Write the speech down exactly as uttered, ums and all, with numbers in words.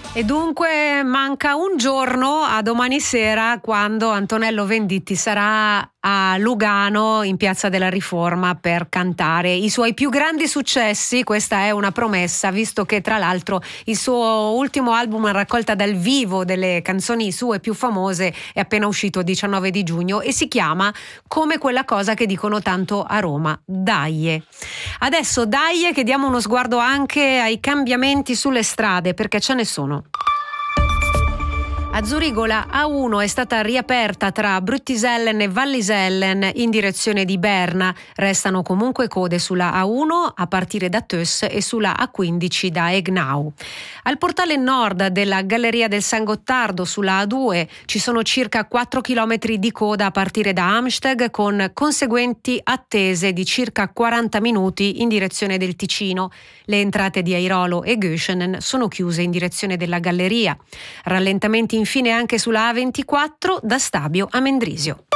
E dunque manca un giorno a domani sera, quando Antonello Venditti sarà a Lugano in Piazza della Riforma per cantare i suoi più grandi successi. Questa è una promessa, visto che tra l'altro il suo ultimo album a raccolta dal vivo delle canzoni sue più famose è appena uscito il diciannove di giugno e si chiama Come quella cosa che dicono tanto a Roma, Daje. Adesso Daje che diamo uno sguardo anche ai cambiamenti sulle strade, perché ce ne sono. A Zurigo la A uno è stata riaperta tra Bruttisellen e Vallisellen in direzione di Berna. Restano comunque code sulla A uno a partire da Töss e sulla A quindici da Egnau. Al portale nord della Galleria del San Gottardo sulla A due ci sono circa quattro chilometri di coda a partire da Amsteg, con conseguenti attese di circa quaranta minuti in direzione del Ticino. Le entrate di Airolo e Göschenen sono chiuse in direzione della Galleria. Rallentamenti infine anche sulla A ventiquattro da Stabio a Mendrisio.